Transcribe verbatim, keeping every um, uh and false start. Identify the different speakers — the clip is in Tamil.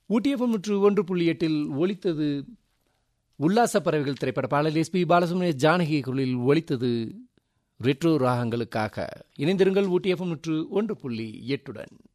Speaker 1: ஊட்டியப்பம் நூற்று ஒன்று புள்ளி எட்டில் ஒலித்தது உல்லாச பறவைகள் திரைப்பட பாடல். எஸ் பி பாலசுப்ரமணிய ஜானகி குரலில் ஒலித்தது ரெட்ரோ ராகங்களுக்காக. இணைந்திருங்கள் ஊட்டியப்பம் நூற்று ஒன்று புள்ளி எட்டுடன்.